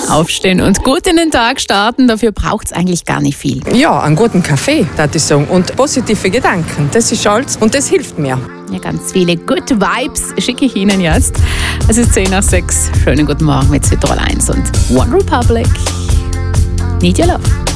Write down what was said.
Aufstehen und gut in den Tag starten, dafür braucht es eigentlich gar nicht viel. Ja, einen guten Kaffee, würde ich sagen. Und positive Gedanken, das ist alles und das hilft mir. Ja, ganz viele Good Vibes schicke ich Ihnen jetzt. Es ist 10:06. Schönen guten Morgen mit Südtirol 1 und One Republic. Need your love.